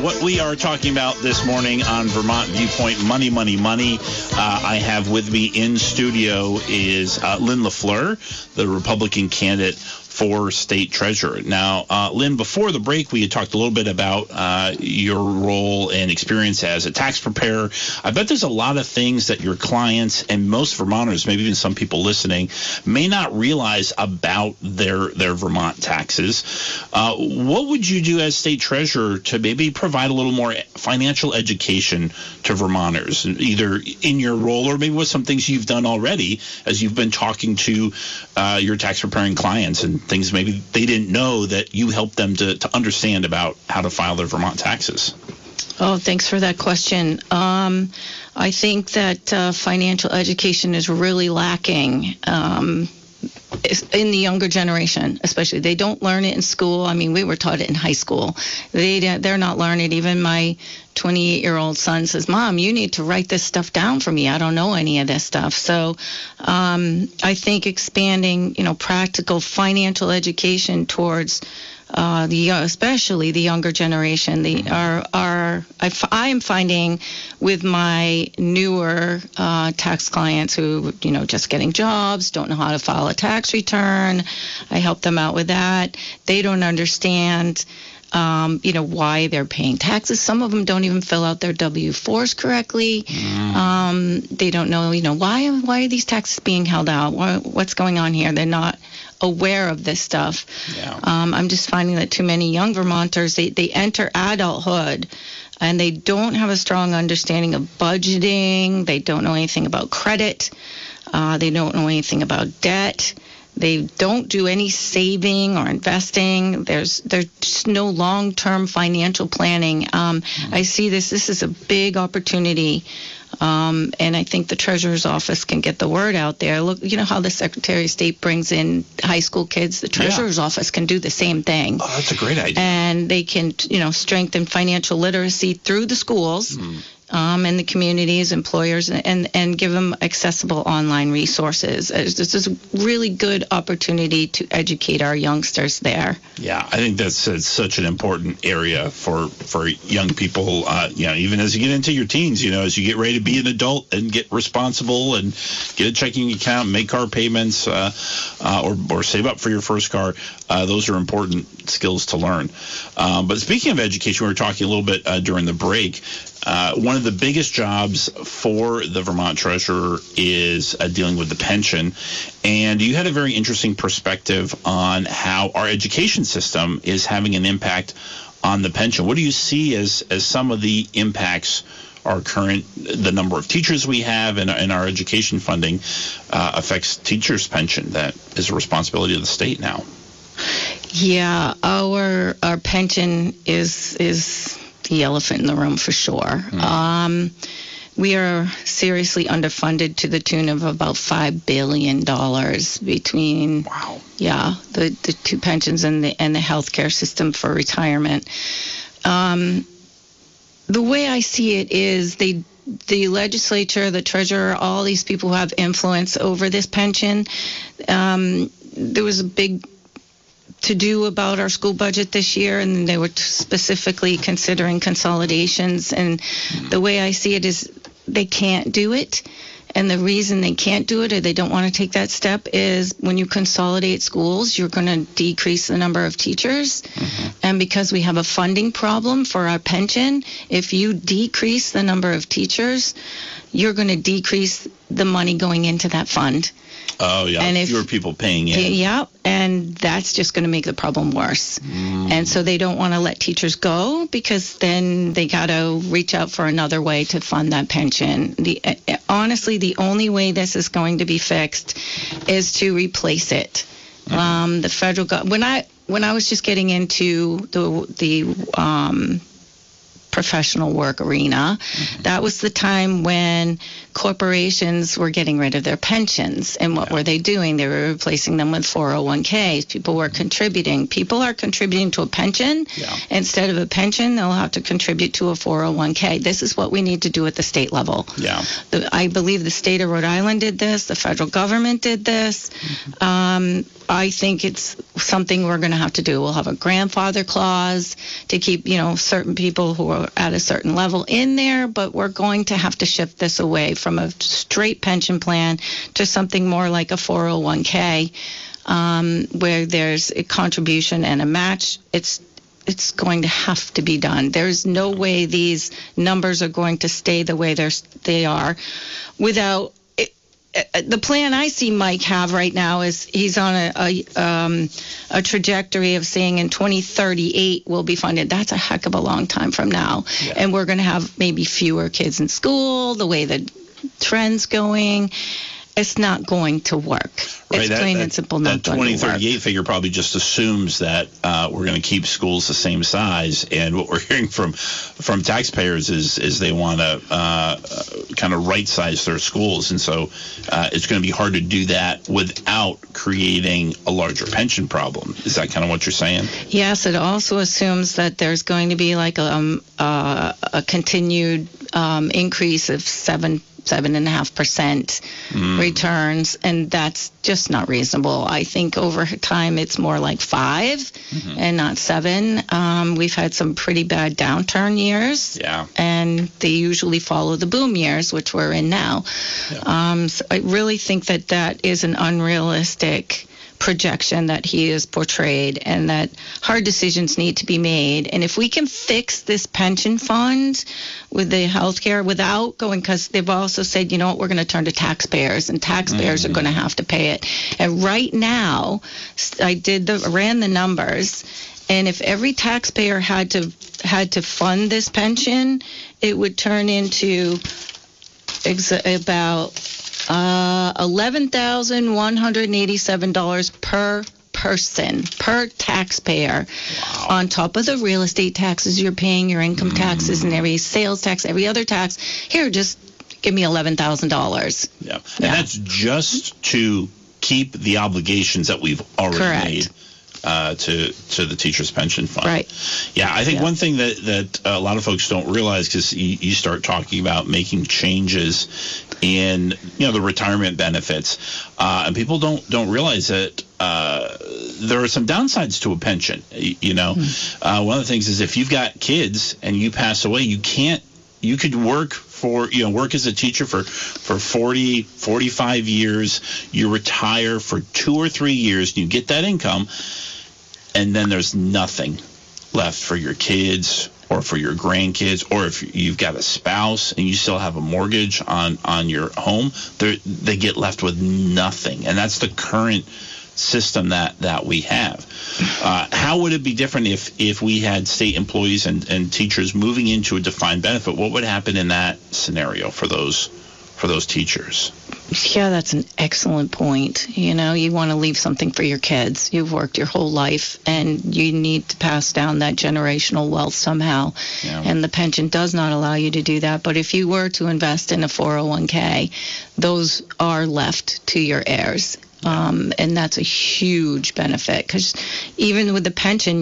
what we are talking about this morning on Vermont Viewpoint, money, money, money. I have with me in studio is Lynn LaFleur, the Republican candidate for state treasurer. Now, Lynn, before the break, we had talked a little bit about your role and experience as a tax preparer. I bet there's a lot of things that your clients and most Vermonters, maybe even some people listening, may not realize about their Vermont taxes. What would you do as state treasurer to maybe provide a little more financial education to Vermonters, either in your role or maybe with some things you've done already as you've been talking to your tax preparing clients and things maybe they didn't know that you helped them to understand about how to file their Vermont taxes? Oh, thanks for that question. I think that financial education is really lacking in the younger generation, especially. They don't learn it in school. I mean, we were taught it in high school. They're not learning it. Even my 28-year-old son says, "Mom, you need to write this stuff down for me. I don't know any of this stuff." So I think expanding, practical financial education towards especially the younger generation. I am finding with my newer tax clients who, just getting jobs, don't know how to file a tax return. I help them out with that. They don't understand why they're paying taxes. Some of them don't even fill out their W-4s correctly. They don't know, why are these taxes being held out? What's going on here? They're not aware of this stuff. Yeah. I'm just finding that too many young Vermonters, they enter adulthood and they don't have a strong understanding of budgeting. They don't know anything about credit. They don't know anything about debt. They don't do any saving or investing. There's just no long-term financial planning. I see this is a big opportunity, and I think the Treasurer's Office can get the word out there. Look, how the Secretary of State brings in high school kids. The Treasurer's Office can do the same thing. Oh, that's a great idea. And they can, strengthen financial literacy through the schools. And the communities, employers, and give them accessible online resources. This is a really good opportunity to educate our youngsters there. Yeah, I think that's such an important area for young people, even as you get into your teens, as you get ready to be an adult and get responsible and get a checking account, make car payments, or save up for your first car. Those are important skills to learn. But speaking of education, we were talking a little bit during the break. One of the biggest jobs for the Vermont Treasurer is dealing with the pension. And you had a very interesting perspective on how our education system is having an impact on the pension. What do you see as some of the impacts the number of teachers we have and our education funding affects teachers' pension that is a responsibility of the state now? Yeah, our pension is the elephant in the room for sure. We are seriously underfunded to the tune of about $5 billion between the two pensions and the healthcare system for retirement. The way I see it is the legislature, the treasurer, all these people who have influence over this pension. There was a big to do about our school budget this year, and they were specifically considering consolidations. And the way I see it is they can't do it. And the reason they can't do it or they don't want to take that step is when you consolidate schools, you're going to decrease the number of teachers. And because we have a funding problem for our pension, if you decrease the number of teachers, you're going to decrease the money going into that fund. Oh, yeah, and fewer people paying in. Yeah, and that's just going to make the problem worse. And so they don't want to let teachers go because then they got to reach out for another way to fund that pension. Honestly, the only way this is going to be fixed is to replace it. The federal government, when I was just getting into the professional work arena, that was the time when corporations were getting rid of their pensions. And what were they doing? They were replacing them with 401ks. People were contributing. People are contributing to a pension. Instead of a pension, they'll have to contribute to a 401k. This is what we need to do at the state level. I believe the state of Rhode Island did this. The federal government did this. I think it's something we're going to have to do. We'll have a grandfather clause to keep, certain people who are at a certain level in there, but we're going to have to shift this away from a straight pension plan to something more like a 401k, where there's a contribution and a match. It's going to have to be done. There's no way these numbers are going to stay the way they are without it. The plan I see Mike have right now is he's on a trajectory of saying in 2038 we'll be funded. That's a heck of a long time from now. Yeah. And we're going to have maybe fewer kids in school, the way the trend's going. It's not going to work. Right, it's plain and simple not going to work. That 2038 figure probably just assumes that we're going to keep schools the same size. And what we're hearing from taxpayers is they want to kind of right-size their schools. And so it's going to be hard to do that without creating a larger pension problem. Is that kind of what you're saying? Yes, it also assumes that there's going to be like a continued increase of 7.5% returns, and that's just not reasonable. I think over time it's more like 5 and not 7. We've had some pretty bad downturn years, and they usually follow the boom years, which we're in now. Yeah. So I really think that is an unrealistic projection that he has portrayed, and that hard decisions need to be made. And if we can fix this pension fund with the healthcare without going, because they've also said, we're going to turn to taxpayers, and taxpayers are going to have to pay it. And right now, I ran the numbers, and if every taxpayer had to fund this pension, it would turn into about $11,187 per person, per taxpayer, on top of the real estate taxes you're paying, your income taxes, and every sales tax, every other tax. Here, just give me $11,000. Yeah, and that's just to keep the obligations that we've already made. To the teacher's pension fund. Right. Yeah, I think one thing that a lot of folks don't realize, because you start talking about making changes in the retirement benefits, and people don't realize that there are some downsides to a pension. One of the things is if you've got kids and you pass away, you could work as a teacher for 40, 45 years. You retire for 2 or 3 years, and you get that income, and then there's nothing left for your kids or for your grandkids, or if you've got a spouse and you still have a mortgage on your home, they get left with nothing. And that's the current system that we have. How would it be different if we had state employees and teachers moving into a defined benefit? What would happen in that scenario for those teachers? Yeah, that's an excellent point. You want to leave something for your kids. You've worked your whole life, and you need to pass down that generational wealth somehow. Yeah. And the pension does not allow you to do that. But if you were to invest in a 401k, those are left to your heirs. And that's a huge benefit, because even with the pension,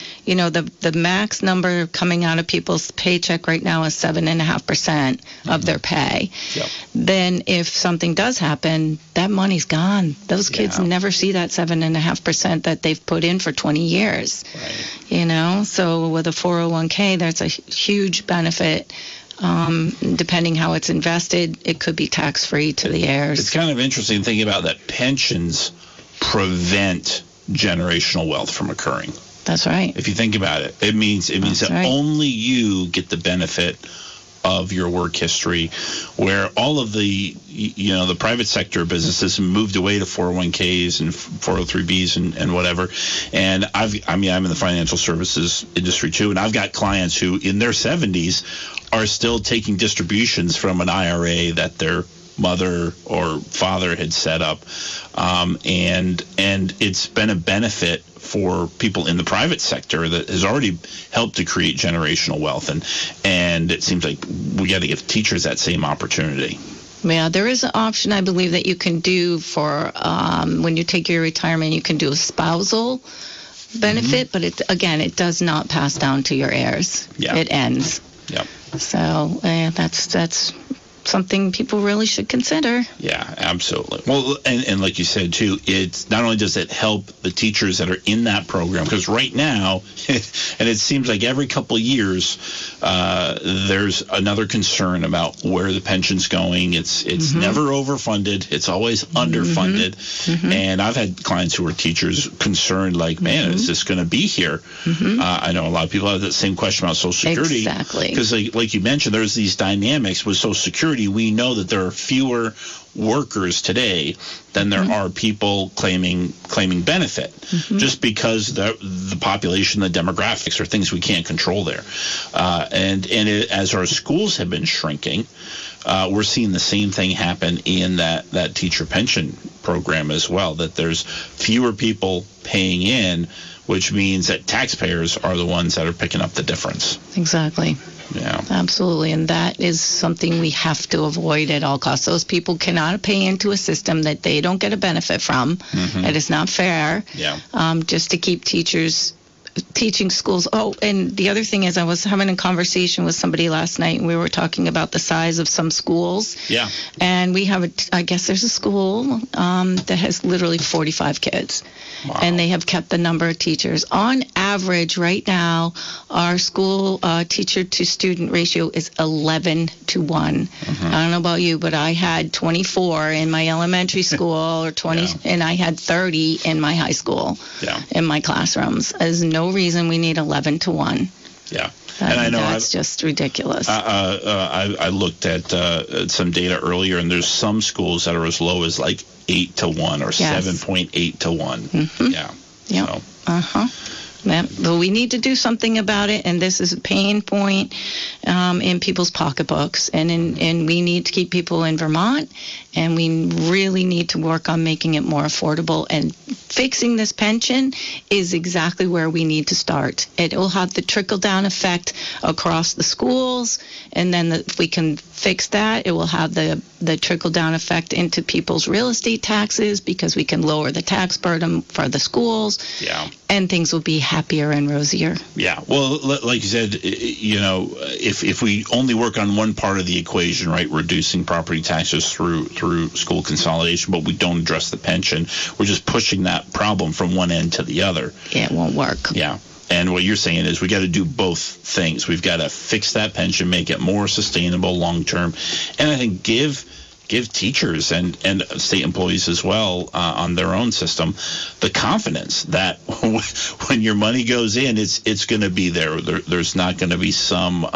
the max number coming out of people's paycheck right now is 7.5% of their pay. Yep. Then if something does happen, that money's gone. Those kids never see that 7.5% that they've put in for 20 years. Right. So with a 401k, that's a huge benefit. Depending how it's invested, it could be tax-free to the heirs. It's kind of interesting thinking about that pensions prevent generational wealth from occurring. That's right. If you think about it, it means that only you get the benefit of your work history, where all of the private sector businesses moved away to 401ks and 403bs and whatever. And I'm in the financial services industry too, and I've got clients who in their 70s are still taking distributions from an IRA that their mother or father had set up, and it's been a benefit for people in the private sector that has already helped to create generational wealth, and it seems like we got to give teachers that same opportunity. Yeah, there is an option, I believe, that you can do for when you take your retirement. You can do a spousal benefit, but it does not pass down to your heirs. Yeah. It ends. Yep. So that's something people really should consider. Yeah, absolutely. Well, and like you said, too, it's not only does it help the teachers that are in that program, because right now, and it seems like every couple of years, there's another concern about where the pension's going. It's never overfunded. It's always underfunded. And I've had clients who are teachers concerned, like, man, is this going to be here? I know a lot of people have that same question about Social Security. Exactly. Because like you mentioned, there's these dynamics with Social Security. We know that there are fewer workers today than there are people claiming benefit, just because the population, the demographics are things we can't control there. As our schools have been shrinking, we're seeing the same thing happen in that teacher pension program as well, that there's fewer people paying in, which means that taxpayers are the ones that are picking up the difference. Exactly. Yeah. Absolutely. And that is something we have to avoid at all costs. Those people cannot pay into a system that they don't get a benefit from. It is not fair. Yeah. Just to keep teaching schools. Oh, and the other thing is, I was having a conversation with somebody last night, and we were talking about the size of some schools. Yeah. And we have I guess there's a school that has literally 45 kids. Wow. And they have kept the number of teachers. On average, right now, our school teacher to student ratio is 11 to 1. I don't know about you, but I had 24 in my elementary school, or 20, and I had 30 in my high school, in my classrooms. There's no reason we need 11 to 1. Yeah. And I know that's just ridiculous. I looked at some data earlier, and there's some schools that are as low as like 8 to 1 or 7.8 to 1. Yeah. Yeah. So. But we need to do something about it, and this is a pain point in people's pocketbooks, and we need to keep people in Vermont, and we really need to work on making it more affordable, and fixing this pension is exactly where we need to start. It will have the trickle-down effect across the schools, and then if we can fix that, it will have the trickle-down effect into people's real estate taxes, because we can lower the tax burden for the schools, and things will be happier and rosier. Yeah. Well, like you said, if we only work on one part of the equation, right, reducing property taxes through school consolidation, but we don't address the pension, we're just pushing that problem from one end to the other. It won't work. Yeah. And what you're saying is we got to do both things. We've got to fix that pension, make it more sustainable long term, and I think give teachers and state employees as well on their own system the confidence that when your money goes in, it's going to be there. There's not going to be some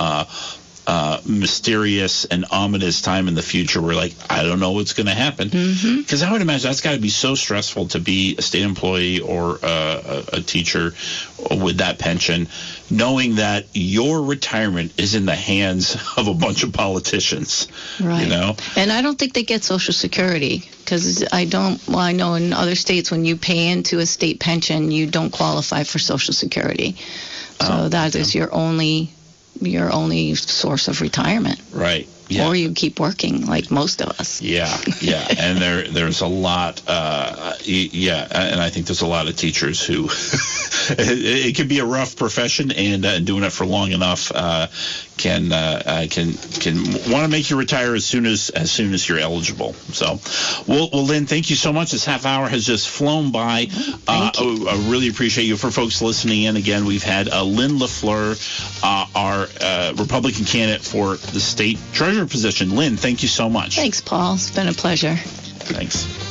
mysterious and ominous time in the future where, like, I don't know what's going to happen. Because I would imagine that's got to be so stressful to be a state employee or a teacher with that pension, knowing that your retirement is in the hands of a bunch of politicians. Right. You know? And I don't think they get Social Security, because I know in other states when you pay into a state pension, you don't qualify for Social Security. So that is your only source of retirement. Right. Yeah. Or you keep working like most of us. Yeah. And there's a lot, and I think there's a lot of teachers who, it can be a rough profession, and doing it for long enough can want to make you retire as soon as you're eligible. So, well, Lynn, thank you so much. This half hour has just flown by. I really appreciate you. For folks listening in, again, we've had Lynn LaFleur, our Republican candidate for the state treasurer position. Lynn, thank you so much. Thanks, Paul. It's been a pleasure. Thanks.